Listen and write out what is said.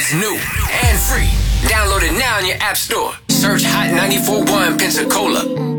is new and free. Download it now in your app store. Search Hot 94.1 Pensacola.